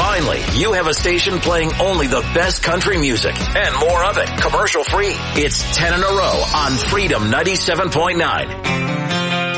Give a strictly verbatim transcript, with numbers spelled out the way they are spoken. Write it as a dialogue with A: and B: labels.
A: Finally, you have a station playing only the best country music and more of it commercial free. It's ten in a row on Freedom ninety-seven point nine.